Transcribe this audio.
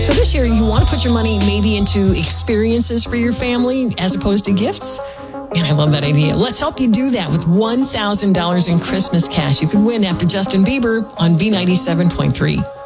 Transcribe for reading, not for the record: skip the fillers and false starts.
So this year, you want to put your money maybe into experiences for your family as opposed to gifts? And I love that idea. Let's help you do that with $1,000 in Christmas cash you could win after Justin Bieber on B97.3.